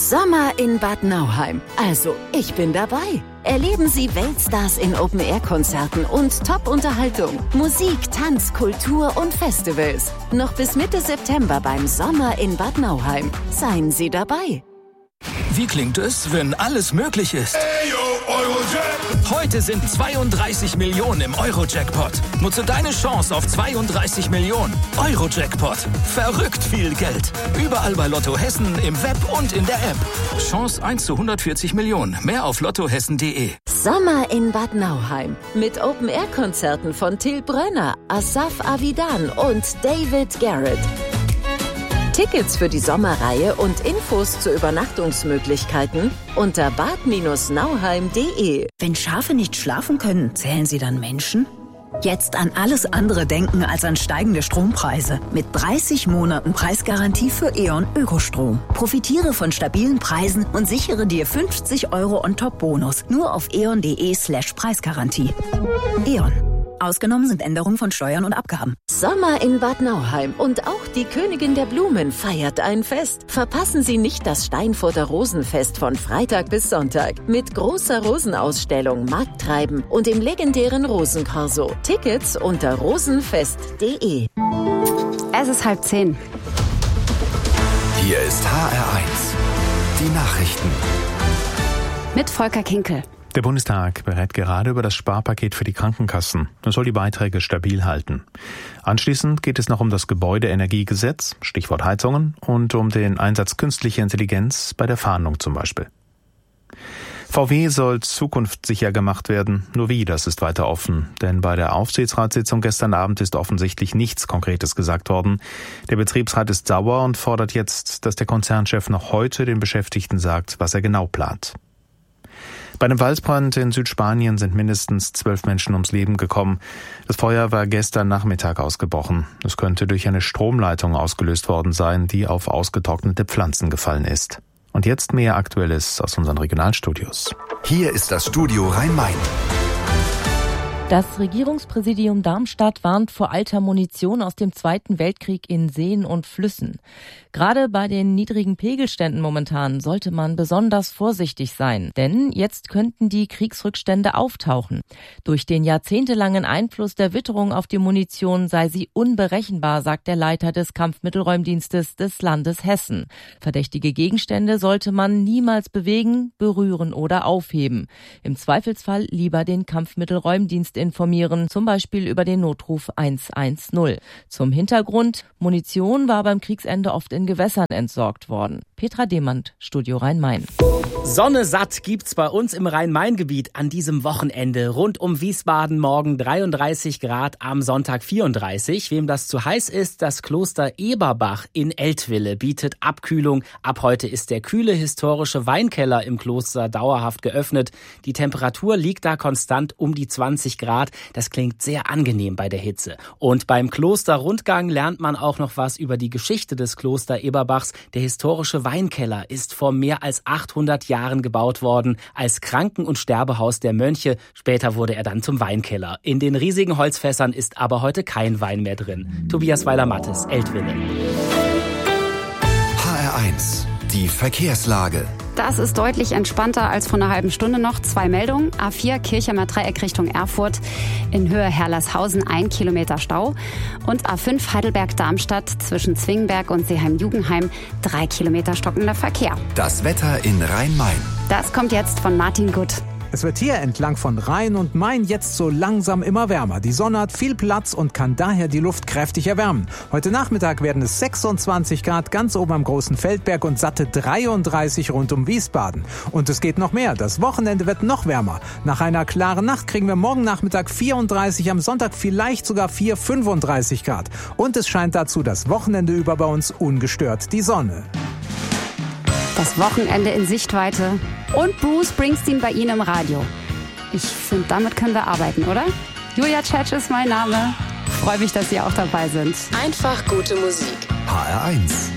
Sommer in Bad Nauheim. Also, ich bin dabei. Erleben Sie Weltstars in Open-Air-Konzerten und Top-Unterhaltung. Musik, Tanz, Kultur und Festivals. Noch bis Mitte September beim Sommer in Bad Nauheim. Seien Sie dabei. Wie klingt es, wenn alles möglich ist? Heute sind 32 Millionen im Euro-Jackpot. Nutze deine Chance auf 32 Millionen. Euro-Jackpot. Verrückt viel Geld. Überall bei Lotto Hessen, im Web und in der App. Chance 1 zu 140 Millionen. Mehr auf lottohessen.de. Sommer in Bad Nauheim. Mit Open-Air-Konzerten von Till Brönner, Asaf Avidan und David Garrett. Tickets für die Sommerreihe und Infos zu Übernachtungsmöglichkeiten unter bad-nauheim.de. Wenn Schafe nicht schlafen können, zählen sie dann Menschen? Jetzt an alles andere denken als an steigende Strompreise. Mit 30 Monaten Preisgarantie für E.ON Ökostrom. Profitiere von stabilen Preisen und sichere dir 50 € On-Top-Bonus. Nur auf eon.de/Preisgarantie. E.ON. Ausgenommen sind Änderungen von Steuern und Abgaben. Sommer in Bad Nauheim und auch die Königin der Blumen feiert ein Fest. Verpassen Sie nicht das Steinfurter Rosenfest von Freitag bis Sonntag mit großer Rosenausstellung, Markttreiben und dem legendären Rosenkorso. Tickets unter rosenfest.de. Es ist 9:30. Hier ist HR1. Die Nachrichten. Mit Volker Kinkel. Der Bundestag berät gerade über das Sparpaket für die Krankenkassen. Es soll die Beiträge stabil halten. Anschließend geht es noch um das Gebäudeenergiegesetz, Stichwort Heizungen, und um den Einsatz künstlicher Intelligenz bei der Fahndung zum Beispiel. VW soll zukunftssicher gemacht werden. Nur wie, das ist weiter offen. Denn bei der Aufsichtsratssitzung gestern Abend ist offensichtlich nichts Konkretes gesagt worden. Der Betriebsrat ist sauer und fordert jetzt, dass der Konzernchef noch heute den Beschäftigten sagt, was er genau plant. Bei einem Waldbrand in Südspanien sind mindestens 12 Menschen ums Leben gekommen. Das Feuer war gestern Nachmittag ausgebrochen. Es könnte durch eine Stromleitung ausgelöst worden sein, die auf ausgetrocknete Pflanzen gefallen ist. Und jetzt mehr Aktuelles aus unseren Regionalstudios. Hier ist das Studio Rhein-Main. Das Regierungspräsidium Darmstadt warnt vor alter Munition aus dem Zweiten Weltkrieg in Seen und Flüssen. Gerade bei den niedrigen Pegelständen momentan sollte man besonders vorsichtig sein, denn jetzt könnten die Kriegsrückstände auftauchen. Durch den jahrzehntelangen Einfluss der Witterung auf die Munition sei sie unberechenbar, sagt der Leiter des Kampfmittelräumdienstes des Landes Hessen. Verdächtige Gegenstände sollte man niemals bewegen, berühren oder aufheben. Im Zweifelsfall lieber den Kampfmittelräumdienst informieren, zum Beispiel über den Notruf 110. Zum Hintergrund: Munition war beim Kriegsende oft in Gewässern entsorgt worden. Petra Demand, Studio Rhein-Main. Sonne satt gibt's bei uns im Rhein-Main-Gebiet an diesem Wochenende. Rund um Wiesbaden morgen 33 Grad, am Sonntag 34. Wem das zu heiß ist, das Kloster Eberbach in Eltville bietet Abkühlung. Ab heute ist der kühle historische Weinkeller im Kloster dauerhaft geöffnet. Die Temperatur liegt da konstant um die 20 Grad. Das klingt sehr angenehm bei der Hitze. Und beim Klosterrundgang lernt man auch noch was über die Geschichte des Kloster Eberbachs. Der historische Weinkeller ist vor mehr als 800 Jahren gebaut worden als Kranken- und Sterbehaus der Mönche. Später wurde er dann zum Weinkeller. In den riesigen Holzfässern ist aber heute kein Wein mehr drin. Tobias Weiler-Mattes, Eltville. HR1, die Verkehrslage. Das ist deutlich entspannter als vor einer halben Stunde noch. 2 Meldungen. A4 Kirchheimer Dreieck Richtung Erfurt. In Höhe Herlershausen 1 Kilometer Stau. Und A5 Heidelberg-Darmstadt zwischen Zwingenberg und Seeheim-Jugendheim 3 Kilometer stockender Verkehr. Das Wetter in Rhein-Main. Das kommt jetzt von Martin Gutt. Es wird hier entlang von Rhein und Main jetzt so langsam immer wärmer. Die Sonne hat viel Platz und kann daher die Luft kräftig erwärmen. Heute Nachmittag werden es 26 Grad ganz oben am Großen Feldberg und satte 33 rund um Wiesbaden. Und es geht noch mehr. Das Wochenende wird noch wärmer. Nach einer klaren Nacht kriegen wir morgen Nachmittag 34, am Sonntag vielleicht sogar 35 Grad. Und es scheint dazu das Wochenende über bei uns ungestört die Sonne. Das Wochenende in Sichtweite und Bruce Springsteen bei Ihnen im Radio. Ich finde, damit können wir arbeiten, oder? Julia Tschetsch ist mein Name. Freue mich, dass Sie auch dabei sind. Einfach gute Musik. HR1.